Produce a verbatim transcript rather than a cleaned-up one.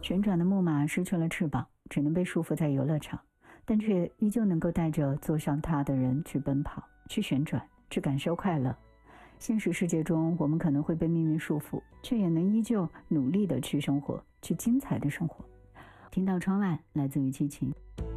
旋转的木马失去了翅膀，只能被束缚在游乐场，但却依旧能够带着坐上它的人去奔跑，去旋转，去感受快乐。现实世界中，我们可能会被命运束缚，却也能依旧努力的去生活，去精彩的生活。听到窗外，来自于激情。